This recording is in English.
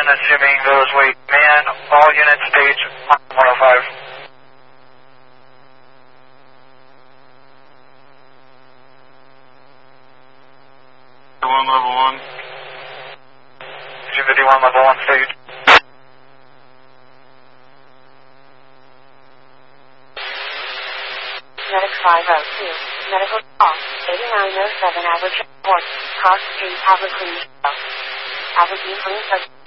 assuming those wait man, all units stage 105. Level 1. 251 level 1 stage. Medic 502, medical call, 8907 average report, cross street, Aberdeen, Aberdeen,